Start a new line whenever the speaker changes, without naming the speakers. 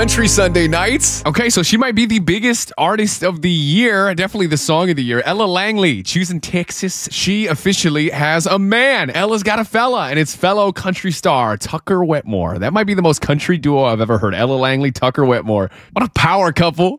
country Sunday nights.
Okay, so she might be the biggest artist of the year, definitely the song of the year. Ella Langley, choosing Texas. She officially has a man. Ella's got a fella, and it's fellow country star Tucker Wetmore. That might be the most country duo I've ever heard. Ella Langley, Tucker Wetmore. What a power couple.